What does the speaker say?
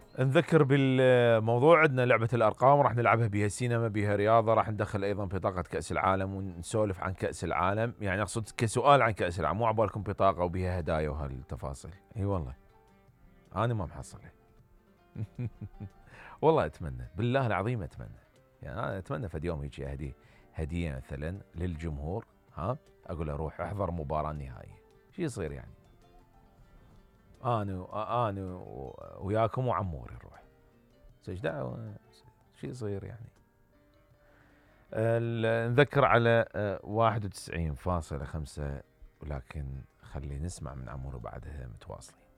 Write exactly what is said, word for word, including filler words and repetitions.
نذكر بالموضوع، عندنا لعبة الأرقام راح نلعبها، بها سينما بها رياضة، راح ندخل أيضا بطاقة كأس العالم ونسولف عن كأس العالم، يعني أقصد كسؤال عن كأس العالم، مو عبالكم بطاقة وبها هدايا وهالتفاصيل. اي والله أنا ما محصلة. والله أتمنى، بالله العظيم أتمنى، يعني أنا أتمنى فد يوم يجي أهدي هدية مثلا للجمهور، ها، أقول له روح احضر مباراة نهائية، شو يصير يعني؟ أنا أنا وياكم وعموري نروح، ايش دعوة، شو يصير يعني؟ نذكر على واحد وتسعين فاصلة خمسة، ولكن خلي نسمع من عموري بعدها متواصلين.